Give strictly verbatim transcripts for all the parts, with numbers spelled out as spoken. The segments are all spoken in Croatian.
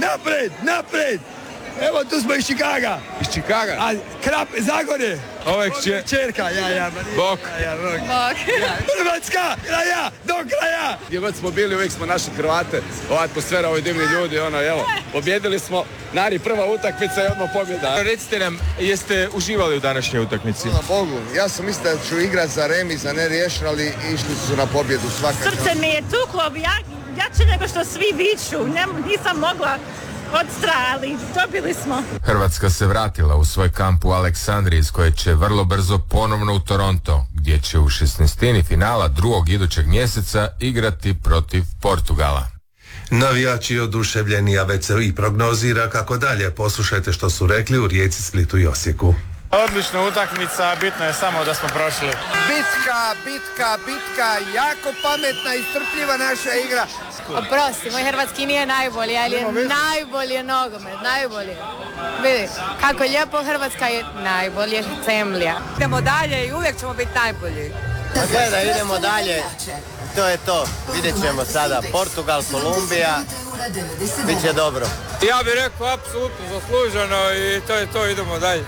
napred, napred! Evo, tu smo iz Čikaga. Iz Čikaga? A, Krap, Zagorje. Ovo je kćer... Čerka, ja, ja. Bok. Ja, ja, bok. Bok. Ja. Hrvatska, kraja, do kraja. Gdje god smo bili, uvijek smo naši Hrvate. Ova atmosfera, ovi divni ljudi, ono, evo, pobjedili smo. Nari, prva utakmica i odmah pobjeda. Recite nam, jeste uživali u današnjoj utakmici? Na Bogu, ja sam mislio da ću igrat za remis, za neriješen, ali išli su na pobjedu svaka. Srce mi je tuklo, ja, jače nego što svi viču, ne, nisam mogla odstrali, dobili smo. Hrvatska se vratila u svoj kamp u Aleksandriji iz koje će vrlo brzo ponovno u Toronto, gdje će u šesnaestini finala drugog idućeg mjeseca igrati protiv Portugala. Navijači oduševljeni, a već se i prognozira kako dalje. Poslušajte što su rekli u Rijeci, Splitu i Osijeku. Odlična utakmica, bitno je samo da smo prošli. Bitka, bitka, bitka, jako pametna i strpljiva naša igra. Oprosti, moj hrvatski nije najbolji, ali je najbolji nogomet, najbolji. Vidi, kako lijepo Hrvatska je najbolje zemlja. Idemo dalje i uvijek ćemo biti najbolji. Gledaj, idemo dalje. To je to. Vidjet ćemo sada Portugal, Kolumbija. Biće dobro. Ja bih rekao apsolutno zasluženo i to je to, idemo dalje.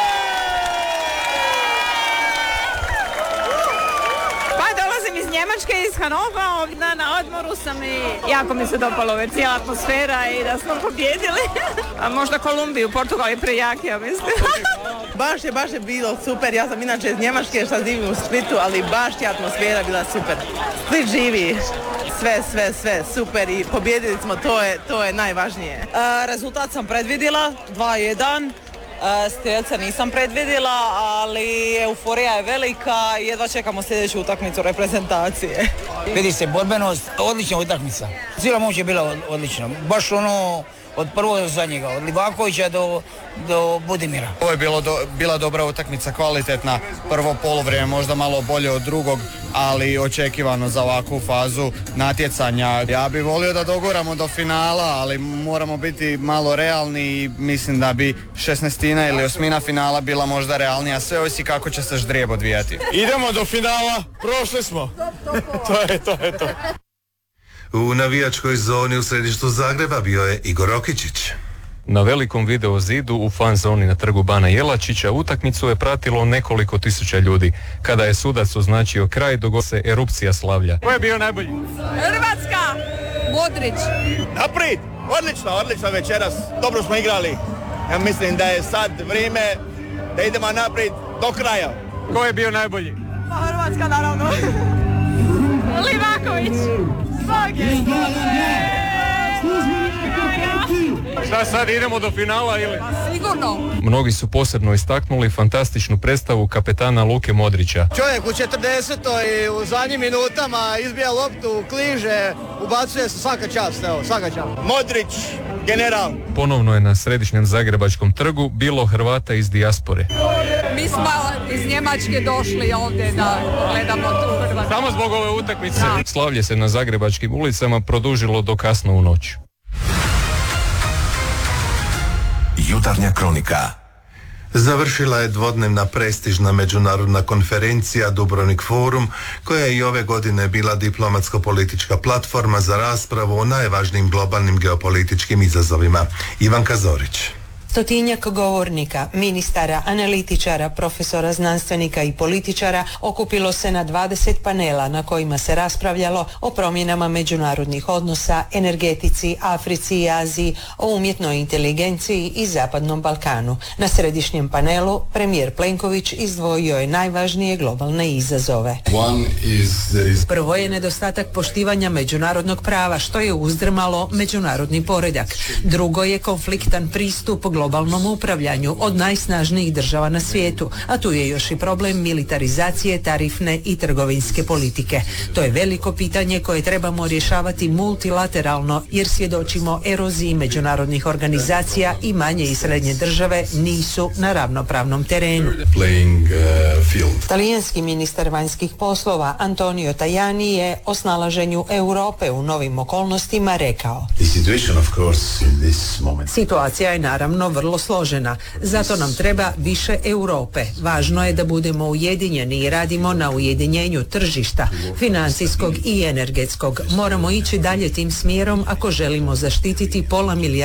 Iz Njemačke, iz Hanova, ovdje na odmoru sam i jako mi se dopalo ove cijela atmosfera i da smo pobjedili. A možda Kolumbiju, Portugal je prejaki, ja mislim. Baš je, baš je bilo super, ja sam inače iz Njemačke, šta živim u Splitu, ali baš je atmosfera bila super. Split živi, sve, sve, sve, super i pobjedili smo, to je, to je najvažnije. A, rezultat sam predvidjela, dva jedan. Strijelca nisam predvidjela, ali euforija je velika i jedva čekamo sljedeću utakmicu reprezentacije. Vidi se borbenost, odlična utakmica. Cijela moć je bila odlična, baš ono od prvog do zadnjega, od Livakovića do, do Budimira. Ovo je bilo do, bila dobra utakmica, kvalitetna, prvo polovrijeme možda malo bolje od drugog, ali očekivano za ovakvu fazu natjecanja. Ja bih volio da doguramo do finala, ali moramo biti malo realni i mislim da bi šesnaestina ili osmina finala bila možda realnija. Sve ovisi kako će se ždrijeb odvijati. Idemo do finala, prošli smo. To je, to je to. U navijačkoj zoni u središtu Zagreba bio je Igor Okičić. Na velikom video zidu u fan zoni na trgu Bana Jelačića utakmicu je pratilo nekoliko tisuća ljudi. Kada je sudac označio kraj, dogodila se erupcija slavlja. Ko je bio najbolji? Hrvatska! Modrić! Naprijed! Odlično, odlično večeras. Dobro smo igrali. Ja mislim da je sad vrijeme da idemo naprijed do kraja. Ko je bio najbolji? Pa Hrvatska, naravno. Livaković! Šta sad, idemo do finala ili? Sigurno. Mnogi su posebno istaknuli fantastičnu predstavu kapetana Luke Modrića. Čovjek u četrdesetoj u zadnjim minutama izbija loptu, kliže, ubacuje se, svaka čast, evo, svaka čast. Modrić, general. Ponovno je na središnjem Zagrebačkom trgu bilo Hrvata iz dijaspore. Mi smo iz Njemačke došli ovdje da gledamo tu Hrvatsku. Samo zbog ove utakmice. Slavlje se na zagrebačkim ulicama produžilo do kasno u noć. Jutarnja kronika. Završila je dvodnevna prestižna međunarodna konferencija Dubrovnik Forum, koja je i ove godine bila diplomatsko-politička platforma za raspravu o najvažnijim globalnim geopolitičkim izazovima. Ivanka Zorić. Stotinjak govornika, ministara, analitičara, profesora, znanstvenika i političara okupilo se na dvadeset panela na kojima se raspravljalo o promjenama međunarodnih odnosa, energetici, Africi i Aziji, o umjetnoj inteligenciji i Zapadnom Balkanu. Na središnjem panelu premijer Plenković izdvojio je najvažnije globalne izazove. Prvo je nedostatak poštivanja međunarodnog prava, što je uzdrmalo međunarodni poredak. Drugo je konfliktan pristup globalnom upravljanju od najsnažnijih država na svijetu, a tu je još i problem militarizacije tarifne i trgovinske politike. To je veliko pitanje koje trebamo rješavati multilateralno, jer svjedočimo eroziji međunarodnih organizacija i manje i srednje države nisu na ravnopravnom terenu. Talijanski ministar vanjskih poslova Antonio Tajani je o snalaženju Europe u novim okolnostima rekao: situacija je naravno vrlo složena, zato nam treba više Europe. Važno je da budemo ujedinjeni i radimo na ujedinjenju tržišta, financijskog i energetskog. Moramo ići dalje tim smjerom ako želimo zaštititi pola milijarda